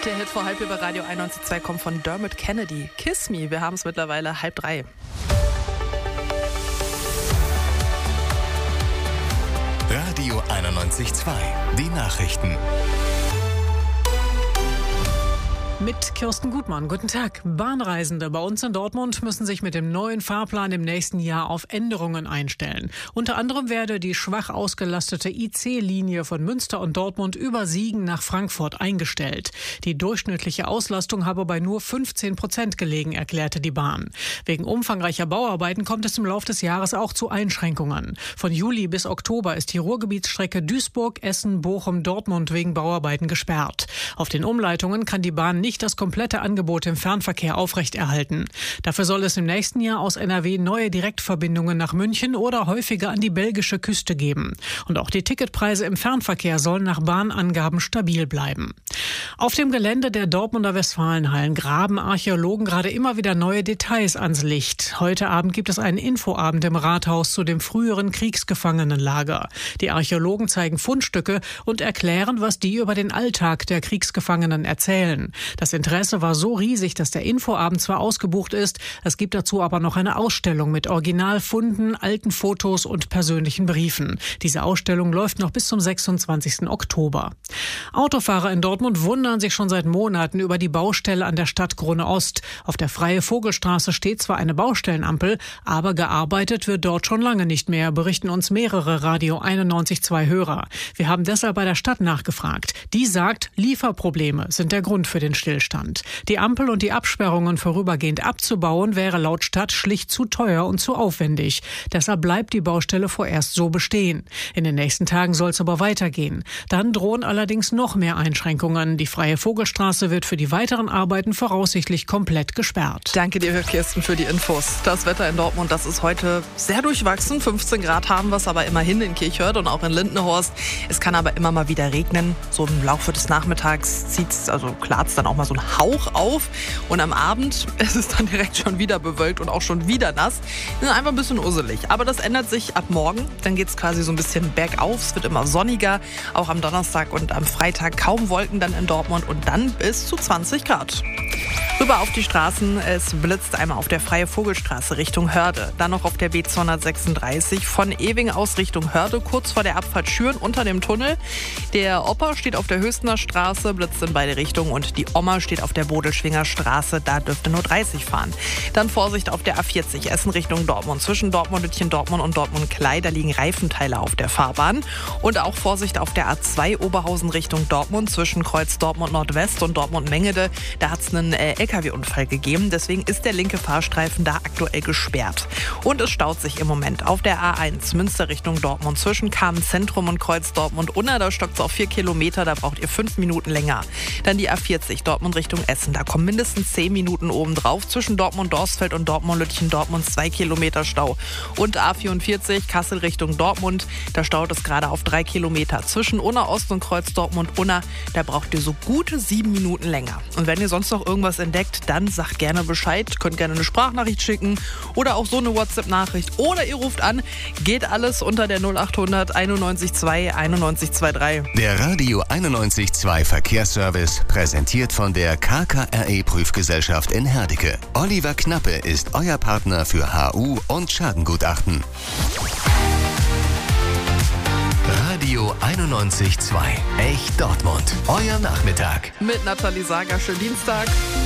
Der Hit vor halb über Radio 91.2 kommt von Dermot Kennedy. Kiss Me, wir haben es mittlerweile 2:30. Radio 91.2, die Nachrichten. Mit Kirsten Gutmann. Guten Tag. Bahnreisende bei uns in Dortmund müssen sich mit dem neuen Fahrplan im nächsten Jahr auf Änderungen einstellen. Unter anderem werde die schwach ausgelastete IC-Linie von Münster und Dortmund über Siegen nach Frankfurt eingestellt. Die durchschnittliche Auslastung habe bei nur 15% gelegen, erklärte die Bahn. Wegen umfangreicher Bauarbeiten kommt es im Laufe des Jahres auch zu Einschränkungen. Von Juli bis Oktober ist die Ruhrgebietsstrecke Duisburg, Essen, Bochum, Dortmund wegen Bauarbeiten gesperrt. Auf den Umleitungen kann die Bahn nicht das komplette Angebot im Fernverkehr aufrechterhalten. Dafür soll es im nächsten Jahr aus NRW neue Direktverbindungen nach München oder häufiger an die belgische Küste geben. Und auch die Ticketpreise im Fernverkehr sollen nach Bahnangaben stabil bleiben. Auf dem Gelände der Dortmunder Westfalenhallen graben Archäologen gerade immer wieder neue Details ans Licht. Heute Abend gibt es einen Infoabend im Rathaus zu dem früheren Kriegsgefangenenlager. Die Archäologen zeigen Fundstücke und erklären, was die über den Alltag der Kriegsgefangenen erzählen. Das Interesse war so riesig, dass der Infoabend zwar ausgebucht ist, es gibt dazu aber noch eine Ausstellung mit Originalfunden, alten Fotos und persönlichen Briefen. Diese Ausstellung läuft noch bis zum 26. Oktober. Autofahrer in Dortmund wundern sich schon seit Monaten über die Baustelle an der Stadtkrone Ost. Auf der Freie Vogelstraße steht zwar eine Baustellenampel, aber gearbeitet wird dort schon lange nicht mehr, berichten uns mehrere Radio 91.2 Hörer. Wir haben deshalb bei der Stadt nachgefragt. Die sagt, Lieferprobleme sind der Grund für den Stillstand. Die Ampel und die Absperrungen vorübergehend abzubauen, wäre laut Stadt schlicht zu teuer und zu aufwendig. Deshalb bleibt die Baustelle vorerst so bestehen. In den nächsten Tagen soll es aber weitergehen. Dann drohen allerdings noch mehr Einschränkungen. Die Freie Vogelstraße wird für die weiteren Arbeiten voraussichtlich komplett gesperrt. Danke dir, Kirsten, für die Infos. Das Wetter in Dortmund, das ist heute sehr durchwachsen. 15 Grad haben wir es aber immerhin in Kirchhörd und auch in Lindenhorst. Es kann aber immer mal wieder regnen. So im Laufe des Nachmittags klart es dann auch mal so ein Hauch auf. Und am Abend ist es dann direkt schon wieder bewölkt und auch schon wieder nass. Das ist einfach ein bisschen urselig. Aber das ändert sich ab morgen. Dann geht es quasi so ein bisschen bergauf. Es wird immer sonniger. Auch am Donnerstag und am Freitag kaum Wolken dann in Dortmund und dann bis zu 20 Grad. Rüber auf die Straßen. Es blitzt einmal auf der Freie Vogelstraße Richtung Hörde. Dann noch auf der B236 von Ewing aus Richtung Hörde, kurz vor der Abfahrt Schüren unter dem Tunnel. Der Opa steht auf der Höchstner Straße, blitzt in beide Richtungen und die Oma steht auf der Bodelschwinger Straße, da dürfte nur 30 fahren. Dann Vorsicht auf der A40 Essen Richtung Dortmund. Zwischen Dortmund-Lütchen, Dortmund und Dortmund-Klei, da liegen Reifenteile auf der Fahrbahn. Und auch Vorsicht auf der A2 Oberhausen Richtung Dortmund. Zwischen Kreuz Dortmund Nordwest und Dortmund-Mengede, da hat es einen LKW-Unfall gegeben. Deswegen ist der linke Fahrstreifen da aktuell gesperrt. Und es staut sich im Moment auf der A1 Münster Richtung Dortmund. Zwischen Kamen Zentrum und Kreuz Dortmund-Unna, da stockt es auf 4 Kilometer, da braucht ihr 5 Minuten länger. Dann die A40 Dortmund Richtung Essen, da kommen mindestens 10 Minuten obendrauf. Zwischen Dortmund-Dorsfeld und Dortmund-Lütchen, Dortmund 2 Kilometer Stau. Und A44 Kassel Richtung Dortmund, da staut es gerade auf 3 Kilometer. Zwischen Unna Ost und Kreuz Dortmund-Unna, da braucht ihr so gute 7 Minuten länger. Und wenn ihr sonst noch irgendwas entdeckt, dann sagt gerne Bescheid. Könnt gerne eine Sprachnachricht schicken oder auch so eine WhatsApp-Nachricht. Oder ihr ruft an. Geht alles unter der 0800 91.2 91.23. Der Radio 91.2 Verkehrsservice präsentiert von der KKRE-Prüfgesellschaft in Herdecke. Oliver Knappe ist euer Partner für HU und Schadengutachten. Radio 91.2 Echt Dortmund. Euer Nachmittag. Mit Nathalie Sager. Schönen Dienstag.